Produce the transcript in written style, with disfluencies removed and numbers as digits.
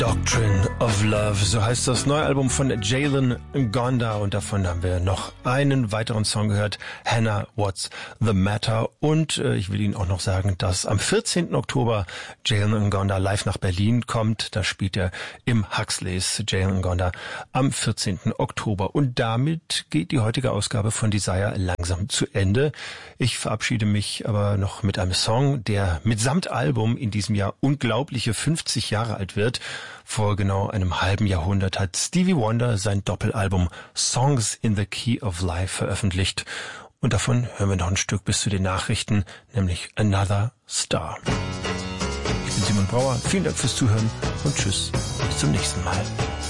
Doctrine of Love, so heißt das neue Album von Jalen Ngonda, und davon haben wir noch einen weiteren Song gehört, Hannah, What's the Matter, und ich will Ihnen auch noch sagen, dass am 14. Oktober Jalen Ngonda live nach Berlin kommt. Da spielt er im Huxleys, Jalen Ngonda, am 14. Oktober. Und damit geht die heutige Ausgabe von Desire langsam zu Ende. Ich verabschiede mich aber noch mit einem Song, der mitsamt Album in diesem Jahr unglaubliche 50 Jahre alt wird. Vor genau einem halben Jahrhundert hat Stevie Wonder sein Doppelalbum Songs in the Key of Life veröffentlicht. Und davon hören wir noch ein Stück bis zu den Nachrichten, nämlich Another Star. Ich bin Simon Brauer, vielen Dank fürs Zuhören und tschüss, bis zum nächsten Mal.